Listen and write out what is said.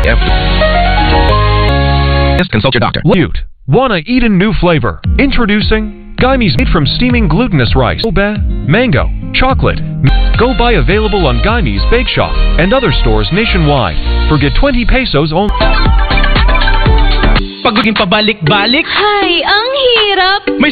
Consult your doctor. Cute. Wanna eat a new flavor? Introducing Guymies made from steaming glutinous rice, mango, chocolate. Go buy available on Guymies Bake Shop and other stores nationwide. Forget 20 pesos only. Pag maging pabalik-balik, Ay, ang hirap! may